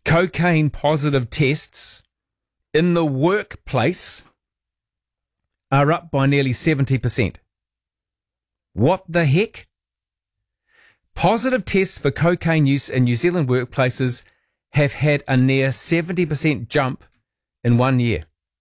cocaine positive tests in the workplace are up by nearly 70%. What the heck? Positive tests for cocaine use in New Zealand workplaces have had a near 70% jump in 1 year.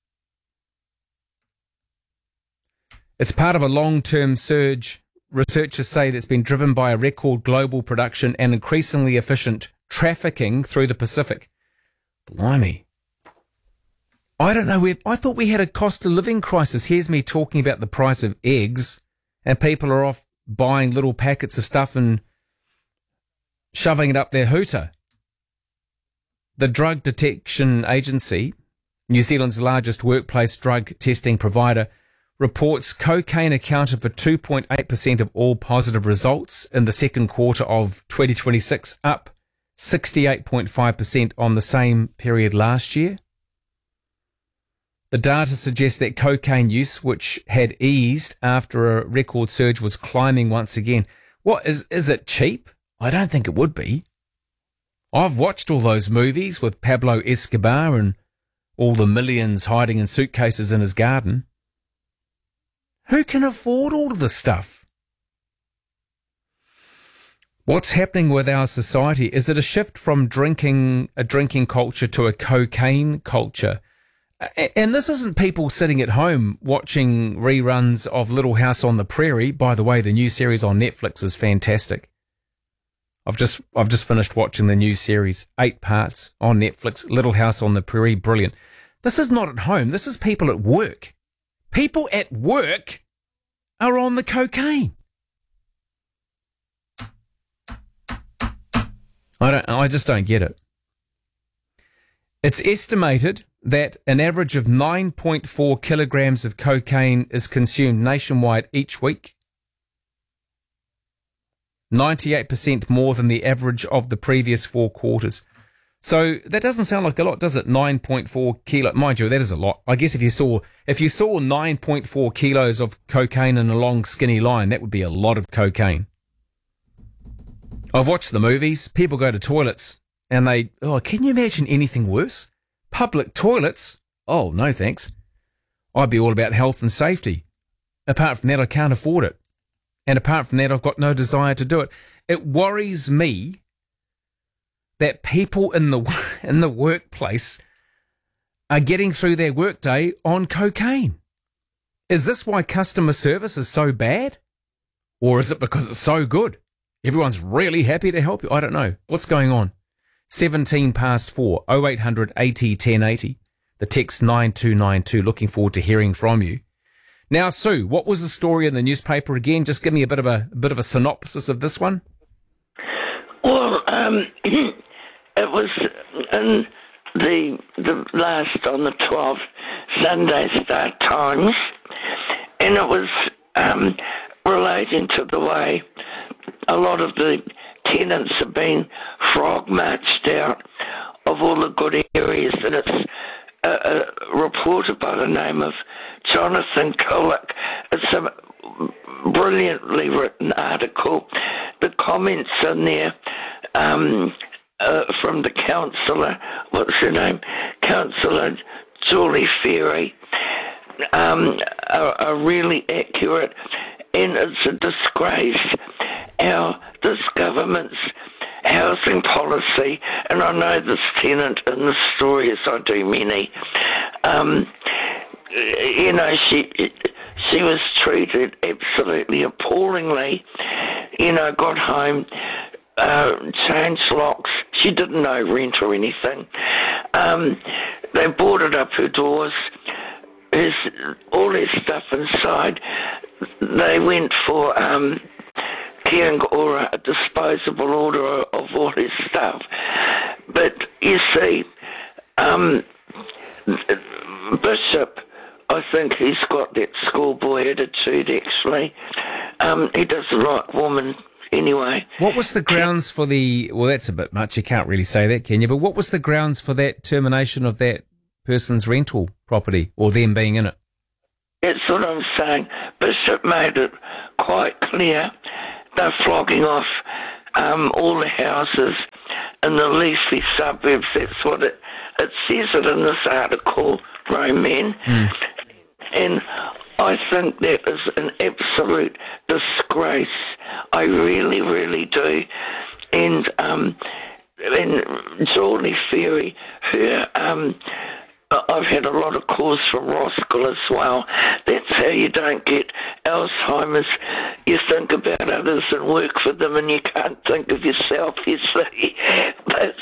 It's part of a long-term surge, researchers say, that's been driven by a record global production and increasingly efficient trafficking through the Pacific. Blimey. I don't know where... I thought we had a cost of living crisis. Here's me talking about the price of eggs, and people are off buying little packets of stuff and shoving it up their hooter. The Drug Detection Agency, New Zealand's largest workplace drug testing provider, reports cocaine accounted for 2.8% of all positive results in the second quarter of 2026, up 68.5% on the same period last year. The data suggests that cocaine use, which had eased after a record surge, was climbing once again. What, is it cheap? I don't think it would be. I've watched all those movies with Pablo Escobar and all the millions hiding in suitcases in his garden. Who can afford all of this stuff? What's happening with our society? Is it a shift from a drinking culture to a cocaine culture? And this isn't people sitting at home watching reruns of Little House on the Prairie. By the way, the new series on Netflix is fantastic. I've just finished watching the new series, 8 parts on Netflix, Little House on the Prairie, brilliant. This is not at home. This is people at work. People at work are on the cocaine. I just don't get it. It's estimated that an average of 9.4 kilograms of cocaine is consumed nationwide each week. 98% more than the average of the previous 4 quarters. So that doesn't sound like a lot, does it? 9.4 kilo. Mind you, that is a lot. I guess if you saw 9.4 kilos of cocaine in a long skinny line, that would be a lot of cocaine. I've watched the movies. People go to toilets and can you imagine anything worse? Public toilets? Oh, no thanks. I'd be all about health and safety. Apart from that, I can't afford it. And apart from that, I've got no desire to do it. It worries me that people in the workplace are getting through their workday on cocaine. Is this why customer service is so bad? Or is it because it's so good? Everyone's really happy to help you? I don't know. What's going on? 17 past 4, 0800 80 1080. The text 9292. Looking forward to hearing from you. Now, Sue, what was the story in the newspaper again? Just give me a bit of a synopsis of this one. Well, it was in the last on the 12th Sunday Star Times, and it was relating to the way a lot of the tenants have been frog marched out of all the good areas, and it's a reporter by the name of Jonathan Culloch. It's a brilliantly written article. The comments in there from the councillor, what's her name? Councillor Julie Ferry, are really accurate, and it's a disgrace how this government's housing policy, and I know this tenant in the story as I do many, she was treated absolutely appallingly, got home, changed locks, she didn't know rent or anything, they boarded up her doors, all her stuff inside, they went for caring or a disposable order of all his stuff. But you see, Bishop, I think he's got that schoolboy attitude, actually. He doesn't like women anyway. What was the grounds for well, that's a bit much, you can't really say that, can you? But what was the grounds for that termination of that person's rental property, or them being in it? That's what I'm saying. Bishop made it quite clear they're flogging off all the houses in the leafy suburbs. That's what it says it in this article, Roman. And I think that is an absolute disgrace. I really, really do. And Geordie Ferry, I've had a lot of calls from Roskill as well. That's how you don't get Alzheimer's. You think about others and work for them, and you can't think of yourself, you see. But,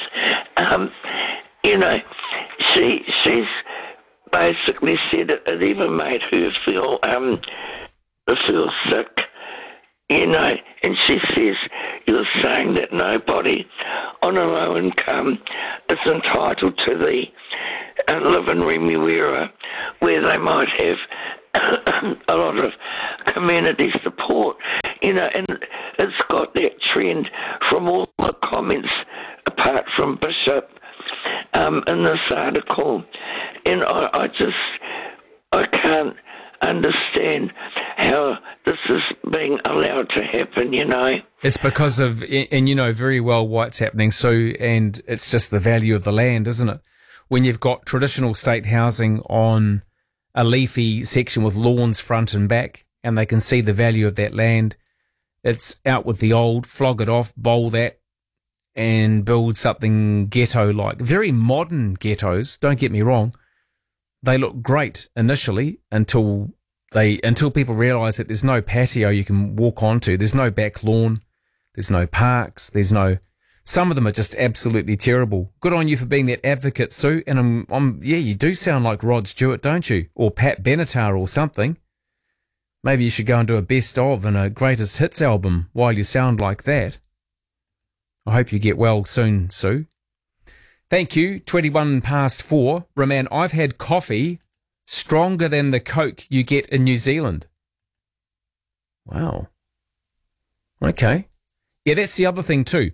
she's basically said it even made her feel sick, and she says, you're saying that nobody on a low income is entitled to the live in Remuera, where they might have a lot of community support, and it's got that trend from all the comments, apart from Bishop, in this article, and I can't understand how this is being allowed to happen, It's because of, and you know very well why it's happening, Sue, and it's just the value of the land, isn't it? When you've got traditional state housing on a leafy section with lawns front and back, and they can see the value of that land, it's out with the old, flog it off, bowl that, and build something ghetto-like. Very modern ghettos, don't get me wrong. They look great initially until people realise that there's no patio you can walk onto, there's no back lawn, there's no parks, some of them are just absolutely terrible. Good on you for being that advocate, Sue. And you do sound like Rod Stewart, don't you? Or Pat Benatar or something. Maybe you should go and do a best of and a greatest hits album while you sound like that. I hope you get well soon, Sue. Thank you. 4:21. Roman, I've had coffee stronger than the Coke you get in New Zealand. Wow. Okay. Yeah, that's the other thing too.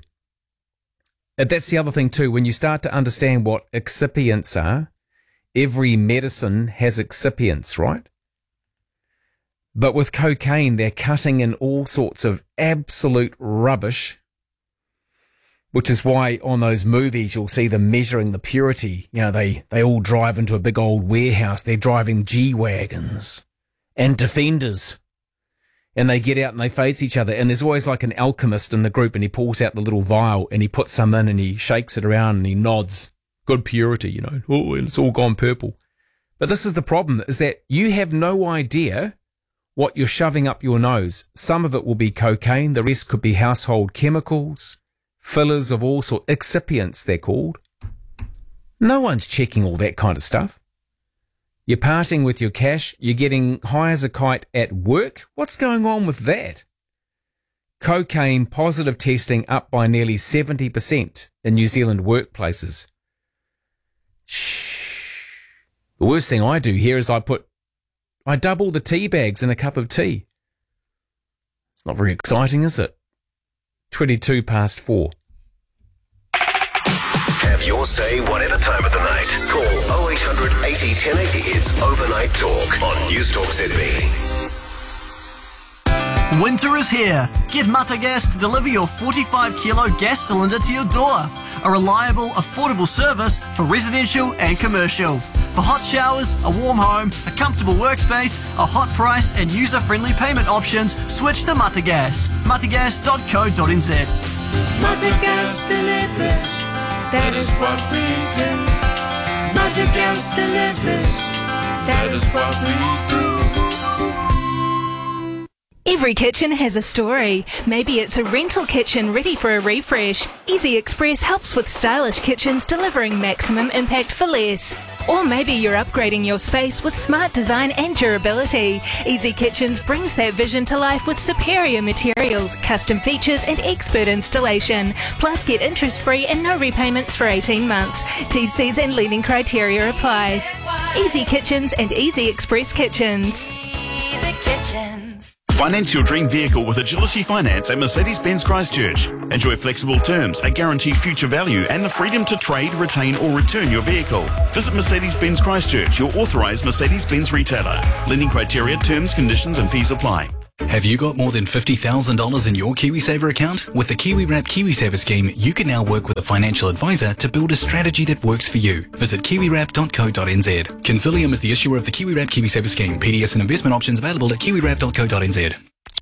When you start to understand what excipients are, every medicine has excipients, right? But with cocaine, they're cutting in all sorts of absolute rubbish, which is why on those movies you'll see them measuring the purity. They all drive into a big old warehouse. They're driving G-Wagons and Defenders. And they get out and they face each other. And there's always like an alchemist in the group, and he pulls out the little vial and he puts some in and he shakes it around and he nods. Good purity, Oh, and it's all gone purple. But this is the problem, is that you have no idea what you're shoving up your nose. Some of it will be cocaine. The rest could be household chemicals, fillers of all sorts, excipients they're called. No one's checking all that kind of stuff. You're parting with your cash. You're getting high as a kite at work. What's going on with that? Cocaine positive testing up by nearly 70% in New Zealand workplaces. Shh. The worst thing I do here is I double the tea bags in a cup of tea. It's not very exciting, is it? 4:22. Have your say whatever time of the night. Call 0800 80 1080. It's Overnight Talk on News Talk ZB. Winter is here. Get Mata Gas to deliver your 45-kilo gas cylinder to your door. A reliable, affordable service for residential and commercial. For hot showers, a warm home, a comfortable workspace, a hot price and user-friendly payment options, switch to Mata Gas. matagas.co.nz. Mata Gas delivers. That is what we do. Mata Gas delivers. That is what we do. Every kitchen has a story. Maybe it's a rental kitchen ready for a refresh. Easy Express helps with stylish kitchens delivering maximum impact for less. Or maybe you're upgrading your space with smart design and durability. Easy Kitchens brings that vision to life with superior materials, custom features and expert installation. Plus get interest-free and no repayments for 18 months. TCs and leading criteria apply. Easy Kitchens and Easy Express Kitchens. Easy Kitchens. Finance your dream vehicle with Agility Finance at Mercedes-Benz Christchurch. Enjoy flexible terms, a guaranteed future value, and the freedom to trade, retain, or return your vehicle. Visit Mercedes-Benz Christchurch, your authorised Mercedes-Benz retailer. Lending criteria, terms, conditions, and fees apply. Have you got more than $50,000 in your KiwiSaver account? With the KiwiWrap KiwiSaver scheme, you can now work with a financial advisor to build a strategy that works for you. Visit kiwiwrap.co.nz. Consilium is the issuer of the KiwiWrap KiwiSaver scheme. PDS and investment options available at kiwiwrap.co.nz.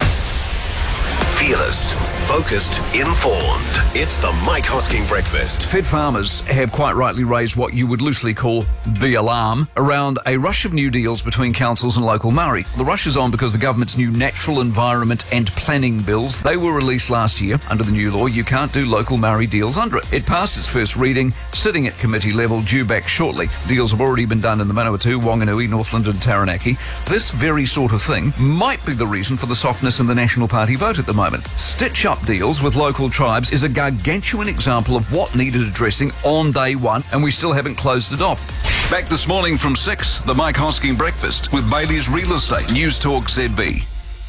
Fearless, focused, informed. It's the Mike Hosking Breakfast. Fed farmers have quite rightly raised what you would loosely call the alarm around a rush of new deals between councils and local Māori. The rush is on because the government's new natural environment and planning bills, they were released last year. Under the new law, you can't do local Māori deals under it. It passed its first reading, sitting at committee level, due back shortly. Deals have already been done in the Manawatu, Wanganui, Northland and Taranaki. This very sort of thing might be the reason for the softness in the National Party vote at the moment. Stitch-up deals with local tribes is a gargantuan example of what needed addressing on day one, and we still haven't closed it off. Back this morning from 6, the Mike Hosking Breakfast with Bailey's Real Estate, News Talk ZB.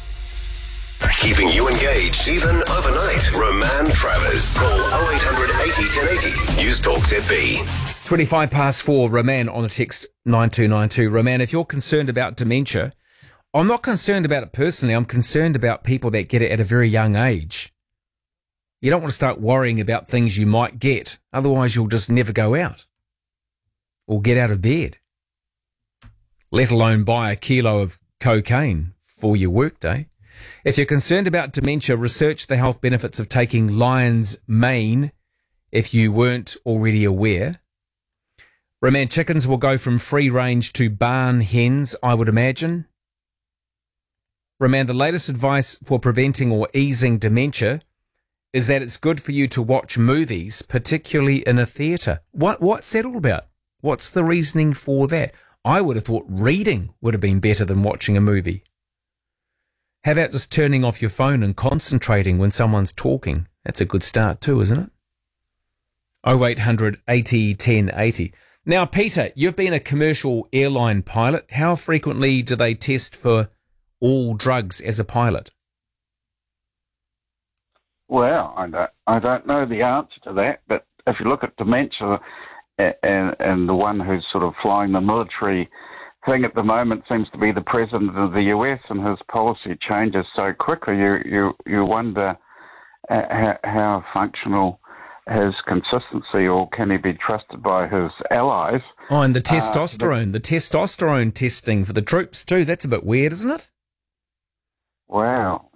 Keeping you engaged even overnight. Roman Travers. Call 0800 80 1080. News Talk ZB. 25 past 4, Roman on the text 9292. Roman, if you're concerned about dementia, I'm not concerned about it personally. I'm concerned about people that get it at a very young age. You don't want to start worrying about things you might get. Otherwise, you'll just never go out or get out of bed, let alone buy a kilo of cocaine for your workday. If you're concerned about dementia, research the health benefits of taking lion's mane if you weren't already aware. Roman, chickens will go from free range to barn hens, I would imagine. Roman, the latest advice for preventing or easing dementia is that it's good for you to watch movies, particularly in a theatre. What's that all about? What's the reasoning for that? I would have thought reading would have been better than watching a movie. How about just turning off your phone and concentrating when someone's talking? That's a good start too, isn't it? 0800 80 1080. Now, Peter, you've been a commercial airline pilot. How frequently do they test for all drugs as a pilot? Well, I don't know the answer to that, but if you look at dementia and the one who's sort of flying the military thing at the moment seems to be the president of the US, and his policy changes so quickly, you wonder how functional his consistency, or can he be trusted by his allies? Oh, and the testosterone testing for the troops too, that's a bit weird, isn't it? Wow,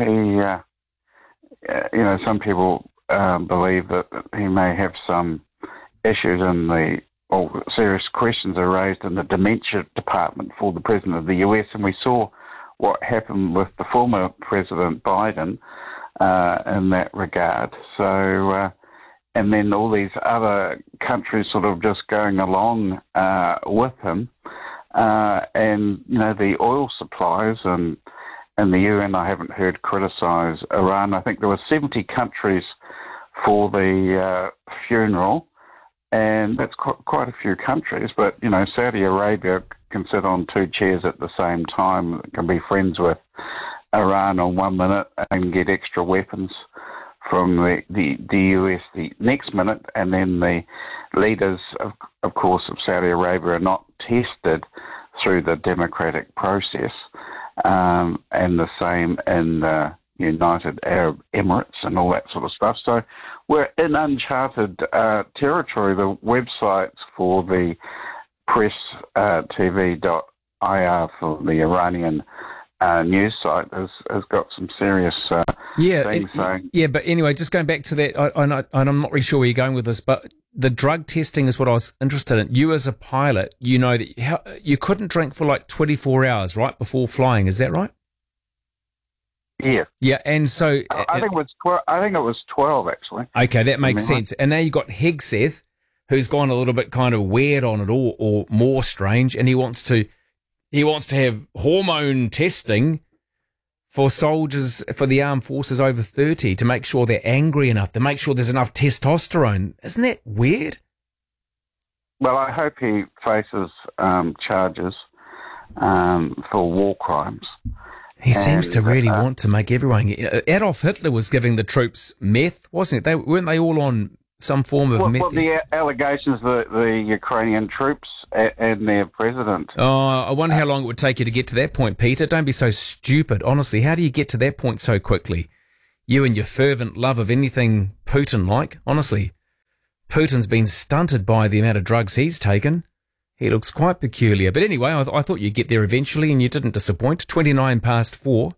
some people believe that he may have some issues or serious questions are raised in the dementia department for the president of the US, and we saw what happened with the former President Biden in that regard. So, and then all these other countries sort of just going along with him, and the oil supplies and the UN, I haven't heard criticise Iran. I think there were 70 countries for the funeral, and that's quite a few countries. But, Saudi Arabia can sit on two chairs at the same time, can be friends with Iran on 1 minute and get extra weapons from the US the next minute, and then the leaders, of course, of Saudi Arabia are not tested through the democratic process. And the same in the United Arab Emirates and all that sort of stuff. So we're in uncharted territory. The websites for the press TV.ir for the Iranian news site has got some serious things saying. Yeah, but anyway, just going back to that, I'm not really sure where you're going with this, but the drug testing is what I was interested in. You as a pilot, you know that you couldn't drink for like 24 hours, right, before flying. Is that right? Yeah. Yeah, and so I think it was 12 actually. Okay, that makes sense. And now you got Hegseth, who's gone a little bit kind of weird on it, or more strange, and he wants to have hormone testing for soldiers, for the armed forces over 30, to make sure they're angry enough, to make sure there's enough testosterone. Isn't that weird? Well, I hope he faces charges for war crimes. He seems to really want to make everyone... Adolf Hitler was giving the troops meth, wasn't it? Weren't they all on some form of meth? Well, the allegations that the Ukrainian troops and their president. Oh, I wonder how long it would take you to get to that point, Peter. Don't be so stupid. Honestly, how do you get to that point so quickly? You and your fervent love of anything Putin-like. Honestly, Putin's been stunted by the amount of drugs he's taken. He looks quite peculiar. But anyway, I thought you'd get there eventually, and you didn't disappoint. 4:29.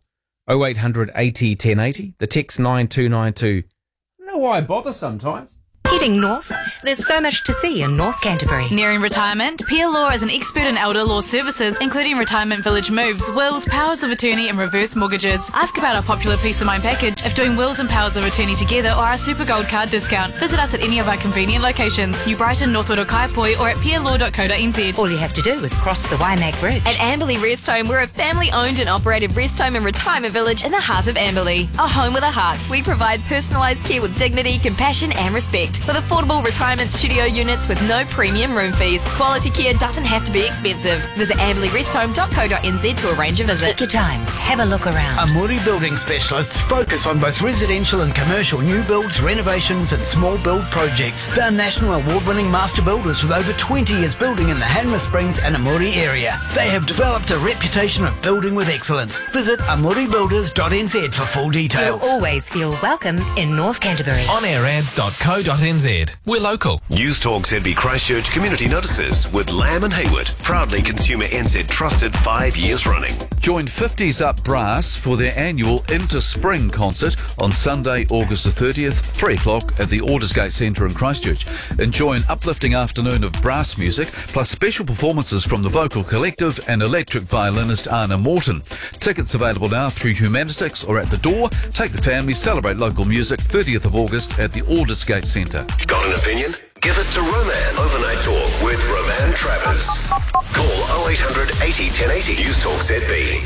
0800 80 1080. The text 9292. I don't know why I bother sometimes. Heading north, there's so much to see in North Canterbury. Nearing retirement, Pia Law is an expert in elder law services, including retirement village moves, wills, powers of attorney and reverse mortgages. Ask about our popular Peace of Mind package if doing wills and powers of attorney together, or our Super Gold card discount. Visit us at any of our convenient locations, New Brighton, Northwood or Kaipoi, or at pialaw.co.nz. All you have to do is cross the Waimak Bridge. At Amberley Rest Home, we're a family-owned and operated rest home and retirement village in the heart of Amberley. A home with a heart. We provide personalised care with dignity, compassion and respect. With affordable retirement studio units with no premium room fees. Quality care doesn't have to be expensive. Visit amberleyrest.home.co.nz to arrange a visit. Take your time. Have a look around. Amuri Building Specialists focus on both residential and commercial new builds, renovations and small build projects. They're national award-winning master builders with over 20 years building in the Hanmer Springs and Amuri area. They have developed a reputation of building with excellence. Visit amuribuilders.nz for full details. You'll always feel welcome in North Canterbury. onairads.co.nz. We're local. News Talk ZB Christchurch Community Notices with Lamb and Hayward. Proudly Consumer NZ trusted 5 years running. Join 50s Up Brass for their annual Into Spring concert on Sunday, August the 30th, 3 o'clock at the Aldersgate Centre in Christchurch. Enjoy an uplifting afternoon of brass music, plus special performances from the vocal collective and electric violinist Anna Morton. Tickets available now through Humanitics or at the door. Take the family, celebrate local music, 30th of August at the Aldersgate Centre. Got an opinion? Give it to Roman. Overnight Talk with Roman Travers. Call 0800 80 1080. News Talk ZB.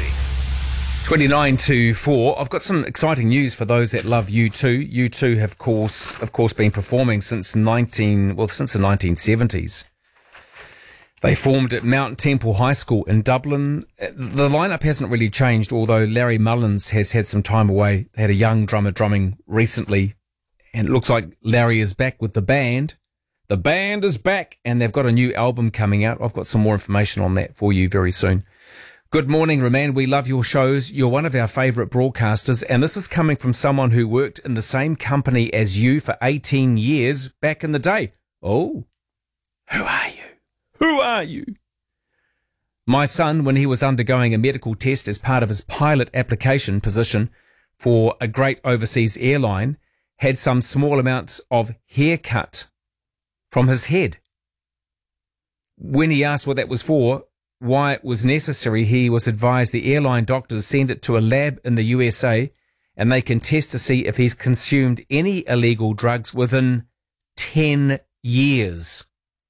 4:29. I've got some exciting news for those that love U2. U2 have, of course, been performing since the 1970s. They formed at Mount Temple High School in Dublin. The lineup hasn't really changed, although Larry Mullins has had some time away. They had a young drummer drumming recently, and it looks like Larry is back with the band. The band is back, and they've got a new album coming out. I've got some more information on that for you very soon. Good morning, Roman. We love your shows. You're one of our favourite broadcasters, and this is coming from someone who worked in the same company as you for 18 years back in the day. Oh, who are you? Who are you? My son, when he was undergoing a medical test as part of his pilot application position for a great overseas airline, had some small amounts of hair cut from his head. When he asked what that was for, why it was necessary, he was advised the airline doctors send it to a lab in the USA and they can test to see if he's consumed any illegal drugs within 10 years.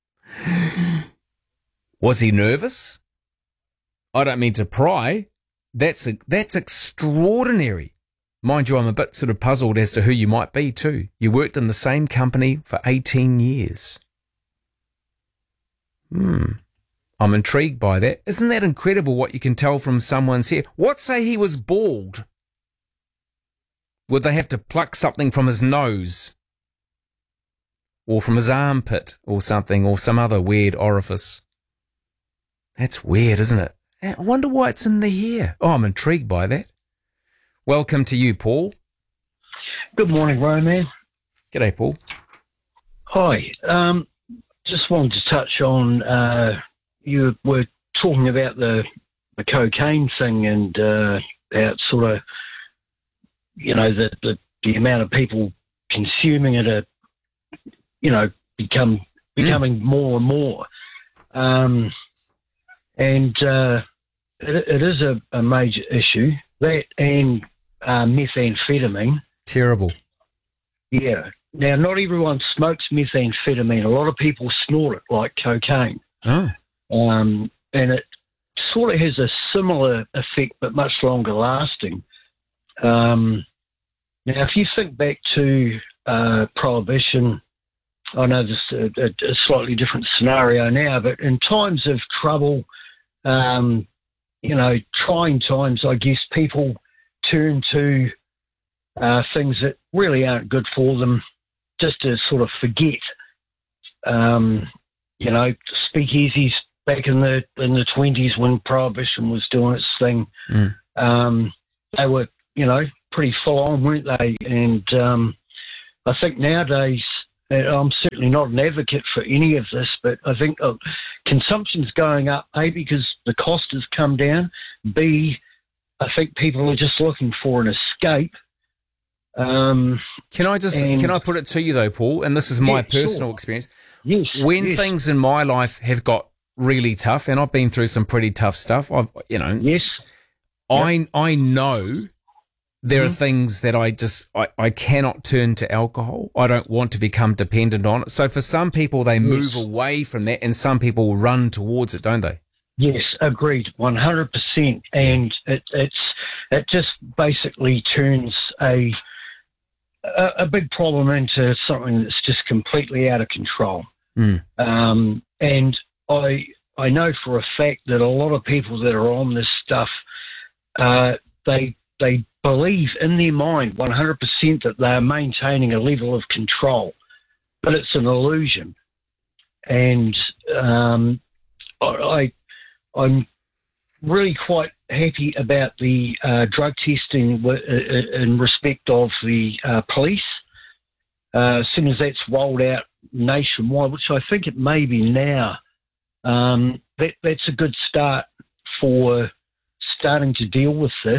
Was he nervous? I don't mean to pry. That's extraordinary. Mind you, I'm a bit sort of puzzled as to who you might be too. You worked in the same company for 18 years. I'm intrigued by that. Isn't that incredible what you can tell from someone's hair? What say he was bald? Would they have to pluck something from his nose? Or from his armpit or something, or some other weird orifice? That's weird, isn't it? I wonder why it's in the hair. Oh, I'm intrigued by that. Welcome to you, Paul. Good morning, Roman. G'day, Paul. Hi. Just wanted to touch on, you were talking about the cocaine thing and how it's sort of, the amount of people consuming it are, becoming more and more. And it is a major issue. That and methamphetamine. Terrible. Yeah. Now, not everyone smokes methamphetamine. A lot of people snort it like cocaine. Oh. And it sort of has a similar effect, but much longer lasting. Now, if you think back to Prohibition, I know this is a slightly different scenario now, but in times of trouble, trying times, I guess people turn to things that really aren't good for them just to sort of forget. Speakeasies back in the 20s when Prohibition was doing its thing. They were, pretty full on, weren't they? And I think nowadays, I'm certainly not an advocate for any of this, but I think consumption's going up, A, because the cost has come down, B, I think people are just looking for an escape. Can I put it to you though, Paul? And this is my personal experience. Yes. When things in my life have got really tough, and I've been through some pretty tough stuff, Yes. I know there are things that I cannot turn to alcohol. I don't want to become dependent on it. So for some people, they move away from that, and some people run towards it, don't they? Yes, agreed, 100%. And it just basically turns a big problem into something that's just completely out of control. And I know for a fact that a lot of people that are on this stuff, they believe in their mind 100% that they are maintaining a level of control, but it's an illusion. And I'm really quite happy about the drug testing in respect of the police. As soon as that's rolled out nationwide, which I think it may be now, that's a good start for starting to deal with this.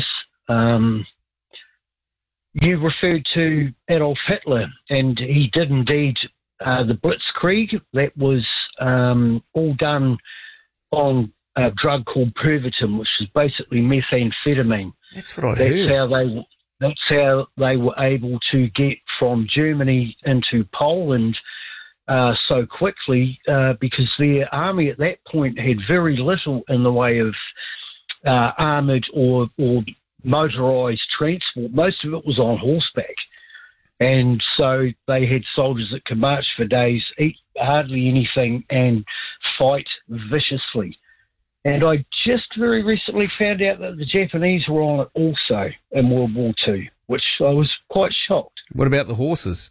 You referred to Adolf Hitler, and he did indeed the Blitzkrieg. That was all done on a drug called Pervitin, which is basically methamphetamine. That's what I heard. That's how they were able to get from Germany into Poland so quickly, because their army at that point had very little in the way of armoured or motorised transport. Most of it was on horseback. And so they had soldiers that could march for days, eat hardly anything, and fight viciously. And I just very recently found out that the Japanese were on it also in World War II, which I was quite shocked. What about the horses?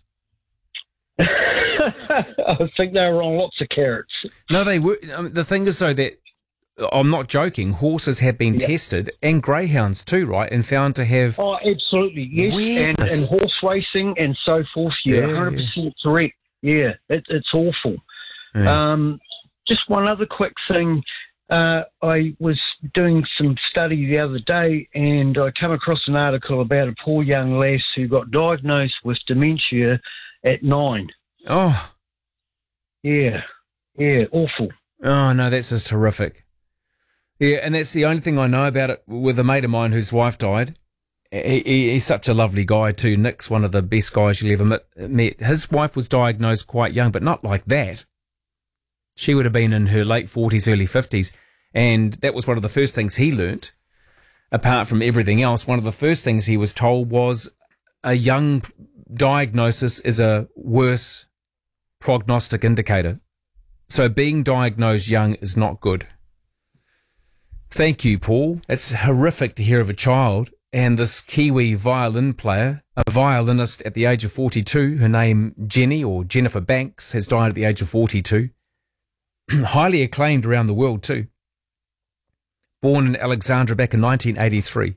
I think they were on lots of carrots. No, they were. The thing is, though, that I'm not joking. Horses have been tested, and greyhounds too, right? And found to have. Oh, absolutely, yes. And horse racing and so forth. You're 100% correct. Yeah, it's awful. Yeah. Just one other quick thing. I was doing some study the other day, and I came across an article about a poor young lass who got diagnosed with dementia at 9. Oh. Yeah, awful. Oh, no, that's just horrific. Yeah, and that's the only thing I know about it with a mate of mine whose wife died. He's such a lovely guy too. Nick's one of the best guys you'll ever met. His wife was diagnosed quite young, but not like that. She would have been in her late 40s, early 50s, and that was one of the first things he learnt. Apart from everything else, one of the first things he was told was a young diagnosis is a worse prognostic indicator. So being diagnosed young is not good. Thank you, Paul. It's horrific to hear of a child and this Kiwi violin player, a violinist at the age of 42, her name Jennifer Banks, has died at the age of 42. Highly acclaimed around the world too. Born in Alexandria back in 1983.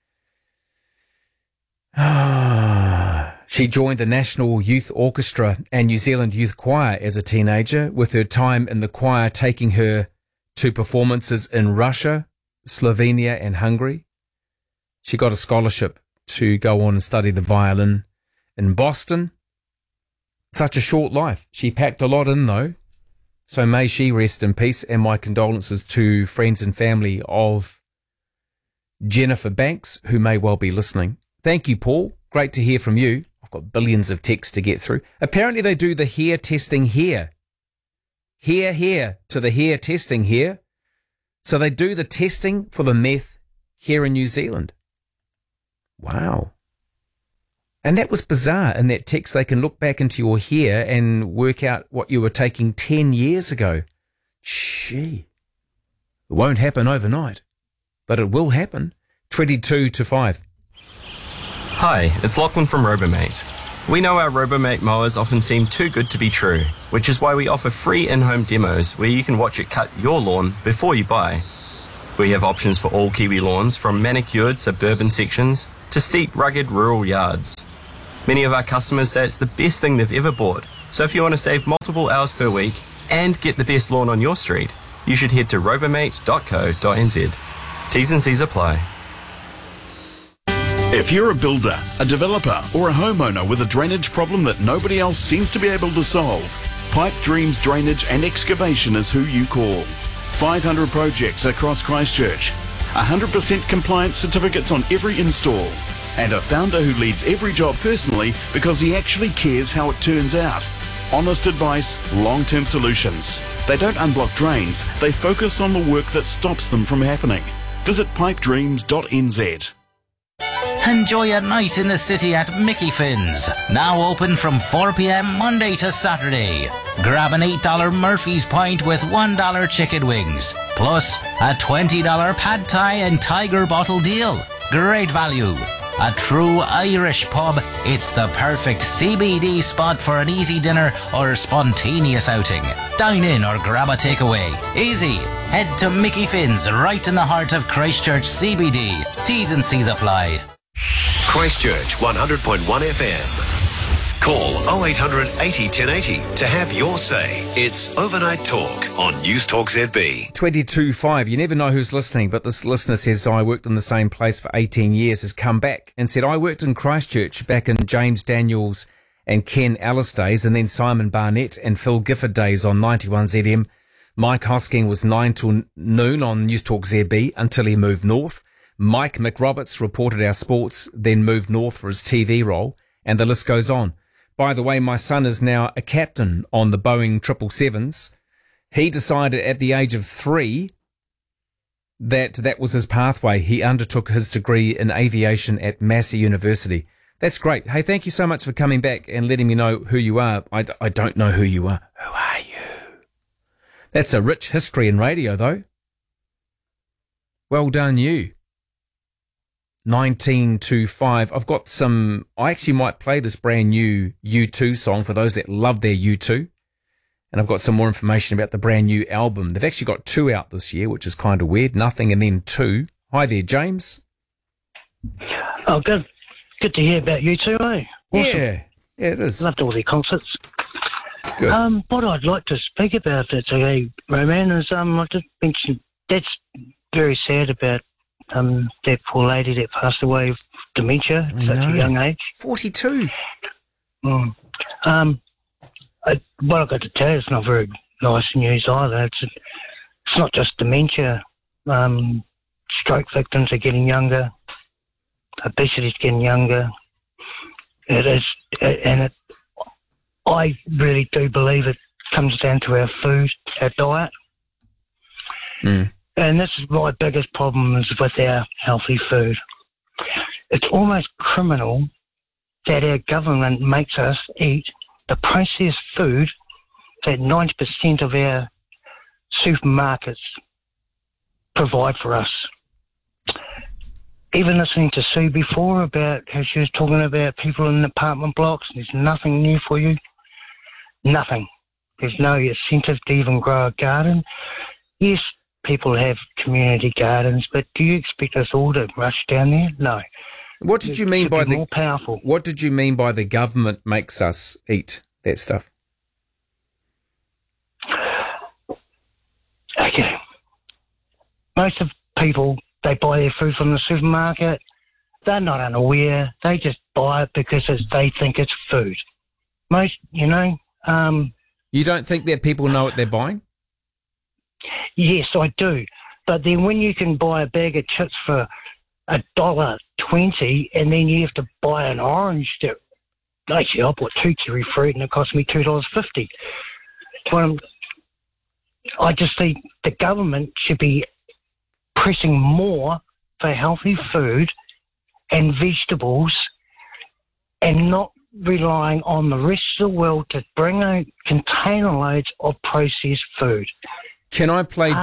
She joined the National Youth Orchestra and New Zealand Youth Choir as a teenager, with her time in the choir taking her to performances in Russia, Slovenia and Hungary. She got a scholarship to go on and study the violin in Boston. Such a short life. She packed a lot in though. So may she rest in peace, and my condolences to friends and family of Jennifer Banks, who may well be listening. Thank you, Paul. Great to hear from you. I've got billions of texts to get through. Apparently they do the hair testing here. Here to the hair testing here. So they do the testing for the meth here in New Zealand. Wow. And that was bizarre in that text. They can look back into your hair and work out what you were taking 10 years ago. Gee. It won't happen overnight, but it will happen. 22 to 5. Hi, it's Lachlan from Robomate. We know our Robomate mowers often seem too good to be true, which is why we offer free in-home demos where you can watch it cut your lawn before you buy. We have options for all Kiwi lawns, from manicured suburban sections to steep, rugged rural yards. Many of our customers say it's the best thing they've ever bought, so if you want to save multiple hours per week and get the best lawn on your street, you should head to robomate.co.nz. T's and C's apply. If you're a builder, a developer or a homeowner with a drainage problem that nobody else seems to be able to solve, Pipe Dreams Drainage and Excavation is who you call. 500 projects across Christchurch, 100% compliance certificates on every install, and a founder who leads every job personally because he actually cares how it turns out. Honest advice, long-term solutions. They don't unblock drains, they focus on the work that stops them from happening. Visit pipedreams.nz. Enjoy a night in the city at Mickey Finn's. Now open from 4 p.m. Monday to Saturday. Grab an $8 Murphy's Pint with $1 chicken wings. Plus a $20 pad thai and tiger bottle deal. Great value. A true Irish pub. It's the perfect CBD spot for an easy dinner or spontaneous outing. Dine in or grab a takeaway. Easy. Head to Mickey Finn's right in the heart of Christchurch CBD. T's and C's apply. Christchurch 100.1 FM. Call 0800 80 1080 to have your say. It's Overnight Talk on News Talk ZB. 22.5. You never know who's listening, but this listener says, I worked in the same place for 18 years, has come back and said, I worked in Christchurch back in James Daniels and Ken Ellis days, and then Simon Barnett and Phil Gifford days on 91ZM. Mike Hosking was 9 till noon on News Talk ZB until he moved north. Mike McRoberts reported our sports, then moved north for his TV role, and the list goes on. By the way, my son is now a captain on the Boeing 777s. He decided at the age of 3 that was his pathway. He undertook his degree in aviation at Massey University. That's great. Hey, thank you so much for coming back and letting me know who you are. I don't know who you are. Who are you? That's a rich history in radio, though. Well done, you. 1925. I've got some, I actually might play this brand new U2 song for those that love their U2. And I've got some more information about the brand new album. They've actually got 2 out this year, which is kind of weird. Nothing and then 2. Hi there, James. Oh, good. Good to hear about U2, eh? Awesome. Yeah, it is. Loved all their concerts. Good. What I'd like to speak about today, Roman, is I just mentioned that's very sad about that poor lady that passed away of dementia at such a young age. 42. What I've got to tell you, it's not very nice news either. It's not just dementia. Stroke victims are getting younger. Obesity is getting younger. It is, and I really do believe it comes down to our food, our diet. And this is my biggest problem is with our healthy food. It's almost criminal that our government makes us eat the processed food that 90% of our supermarkets provide for us. Even listening to Sue before about how she was talking about people in apartment blocks, there's nothing new for you. Nothing. There's no incentive to even grow a garden. Yes, people have community gardens, but do you expect us all to rush down there? No. What did you mean by more powerful? What did you mean by the government makes us eat that stuff? Okay. Most of people, they buy their food from the supermarket. They're not unaware. They just buy it because they think it's food. Most, you don't think that people know what they're buying? Yes, I do. But then when you can buy a bag of chips for $1.20 and then you have to buy an orange that, actually I bought 2 kiwi fruit and it cost me $2.50. I just think the government should be pressing more for healthy food and vegetables and not relying on the rest of the world to bring out container loads of processed food. Can I play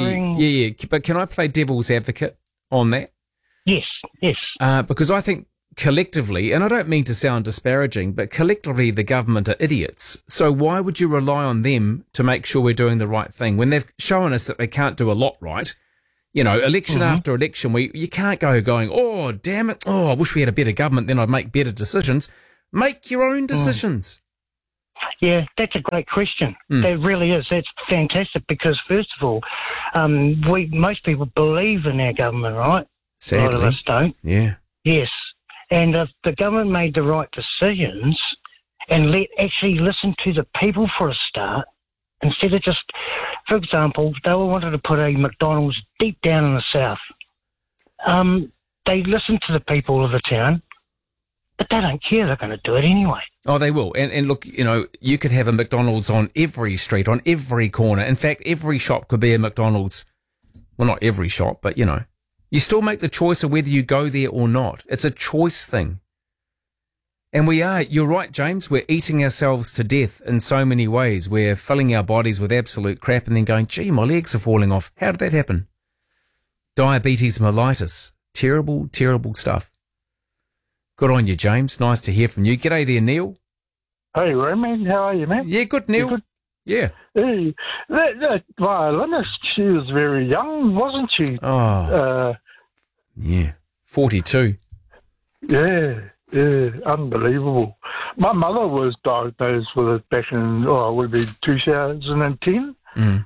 devil's advocate on that? Yes. Because I think collectively, and I don't mean to sound disparaging, but collectively the government are idiots. So why would you rely on them to make sure we're doing the right thing when they've shown us that they can't do a lot right? You know, election after election, you can't go going, oh, damn it, oh, I wish we had a better government, then I'd make better decisions. Make your own decisions. Yeah, that's a great question. That really is. That's fantastic because, first of all, most people believe in our government, right? Sadly. A lot of us don't. Yeah. Yes. And if the government made the right decisions and actually listen to the people for a start, instead of just, for example, they wanted to put a McDonald's deep down in the south. They listen to the people of the town, but they don't care. They're going to do it anyway. Oh, they will. And look, you know, you could have a McDonald's on every street, on every corner. In fact, every shop could be a McDonald's. Well, not every shop, but, you know. You still make the choice of whether you go there or not. It's a choice thing. And you're right, James, we're eating ourselves to death in so many ways. We're filling our bodies with absolute crap and then going, gee, my legs are falling off. How did that happen? Diabetes mellitus. Terrible, terrible stuff. Good on you, James. Nice to hear from you. G'day there, Neil. Hey, Roman. How are you, man? Yeah, good, Neil. Good? Yeah. Hey, that violinist, she was very young, wasn't she? Oh. Yeah. 42. Yeah, unbelievable. My mother was diagnosed with it back in, it would be 2010.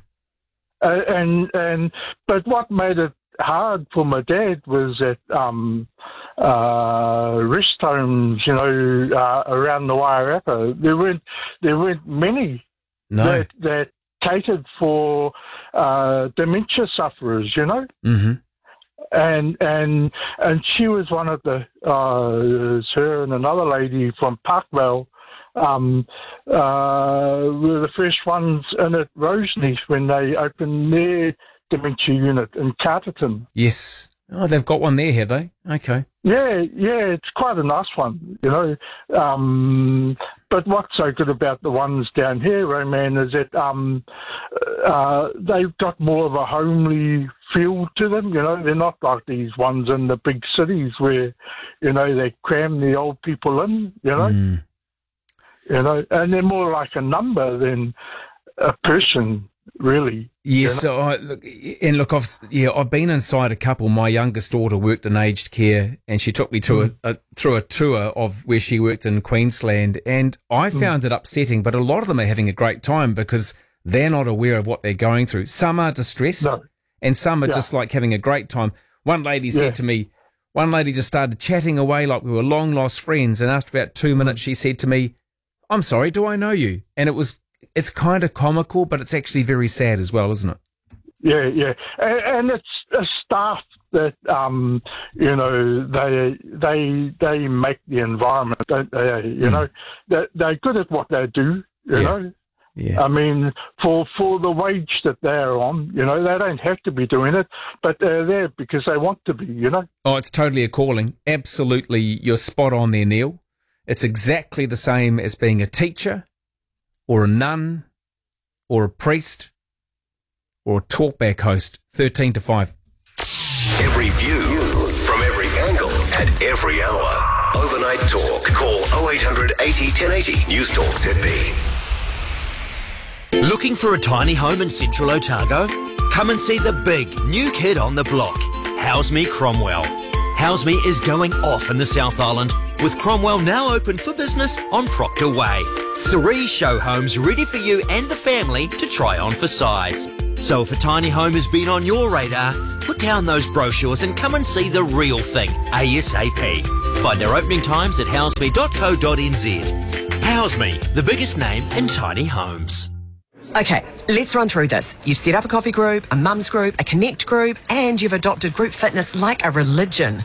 But what made it hard for my dad was that rest homes, you know, around the Wairarapa, there weren't many that catered for dementia sufferers, you know. Mm-hmm. And she was one of the her and another lady from Parkvale were the first ones in at Roseneath when they opened their dementia unit in Carterton. Yes. Oh, they've got one there, have they? Okay. Yeah, it's quite a nice one, you know. But what's so good about the ones down here, Roman, is that they've got more of a homely feel to them, you know. They're not like these ones in the big cities where, you know, they cram the old people in, you know. You know, and they're more like a number than a person, really. Yes, you know? I've been inside a couple. My youngest daughter worked in aged care, and she took me to through a tour of where she worked in Queensland, and I found it upsetting. But a lot of them are having a great time because they're not aware of what they're going through. Some are distressed, and some are just like having a great time. One lady said to me, one lady just started chatting away like we were long lost friends, and after about 2 minutes, she said to me, "I'm sorry, do I know you?" And it's kind of comical, but it's actually very sad as well, isn't it? Yeah. And it's a staff that, you know, they make the environment, don't they? You know, they're good at what they do, you know. Yeah. I mean, for the wage that they're on, you know, they don't have to be doing it, but they're there because they want to be, you know. Oh, it's totally a calling. Absolutely. You're spot on there, Neil. It's exactly the same as being a teacher or a nun or a priest or a talkback host, 13 to 5. Every view from every angle at every hour. Overnight Talk. Call 0800 80 1080. News Talk ZB. Looking for a tiny home in central Otago? Come and see the big new kid on the block, House Me Cromwell. House Me is going off in the South Island, with Cromwell now open for business on Proctor Way. 3 show homes ready for you and the family to try on for size. So if a tiny home has been on your radar, put down those brochures and come and see the real thing ASAP. Find our opening times at houseme.co.nz. House Me, the biggest name in tiny homes. Okay, let's run through this. You've set up a coffee group, a mums group, a connect group, and you've adopted group fitness like a religion.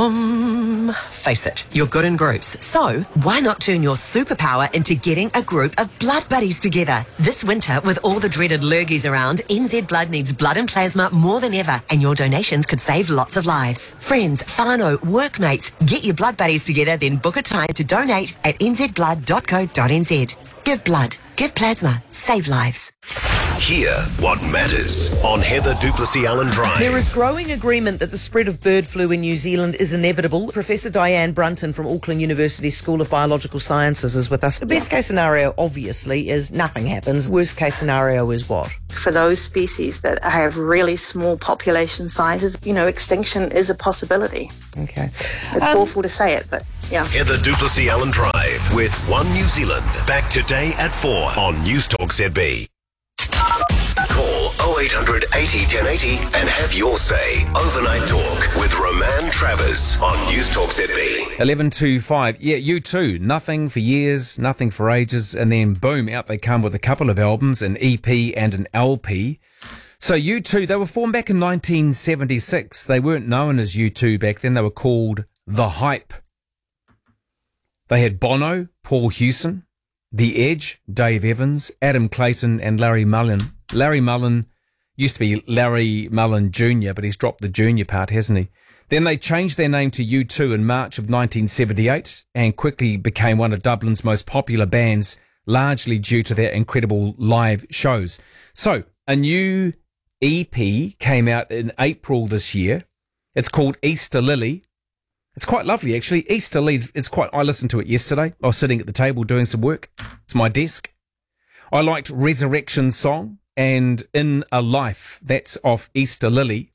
Face it, you're good in groups. So, why not turn your superpower into getting a group of blood buddies together? This winter, with all the dreaded lurgies around, NZ Blood needs blood and plasma more than ever, and your donations could save lots of lives. Friends, whānau, workmates, get your blood buddies together, then book a time to donate at nzblood.co.nz. Give blood, give plasma, save lives. Hear what matters on Heather Duplessis Allen Drive. There is growing agreement that the spread of bird flu in New Zealand is inevitable. Professor Diane Brunton from Auckland University School of Biological Sciences is with us. The best case scenario, obviously, is nothing happens. Worst case scenario is what? For those species that have really small population sizes, extinction is a possibility. Okay. It's awful to say it, but yeah. Heather Duplessis Allen Drive with One New Zealand. Back today at 4 on Newstalk ZB. Call 0800 80 1080 and have your say. Overnight Talk with Roman Travers on Newstalk ZB. 11:25. Yeah, U2. Nothing for years, nothing for ages, and then boom, out they come with a couple of albums, an EP and an LP. So U2, they were formed back in 1976. They weren't known as U2 back then. They were called The Hype. They had Bono, Paul Hewson, The Edge, Dave Evans, Adam Clayton, and Larry Mullen. Larry Mullen used to be Larry Mullen Jr., but he's dropped the junior part, hasn't he? Then they changed their name to U2 in March of 1978 and quickly became one of Dublin's most popular bands, largely due to their incredible live shows. So, a new EP came out in April this year. It's called Easter Lily. It's quite lovely, actually. Easter Lily is I listened to it yesterday. I was sitting at the table doing some work. It's my desk. I liked Resurrection Song and In a Life. That's off Easter Lily.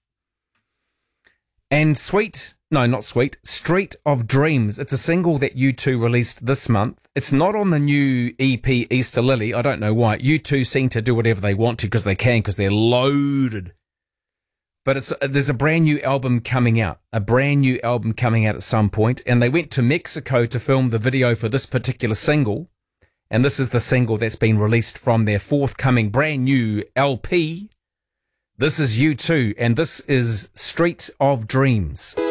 And Street of Dreams. It's a single that U2 released this month. It's not on the new EP Easter Lily. I don't know why. U2 seem to do whatever they want to because they can, because they're loaded. But there's a brand new album coming out. At some point. And they went to Mexico to film the video for this particular single. And this is the single that's been released from their forthcoming brand new LP. This is U2, and this is Street of Dreams.